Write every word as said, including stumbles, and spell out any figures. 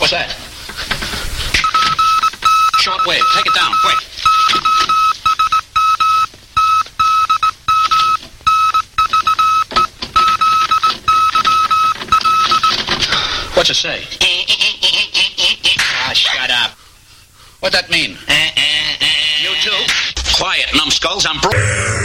was that? Short wave. Take it down, quick. What's it say? Ah, shut up. What'd that mean? You too? Quiet, numbskulls. I'm bro-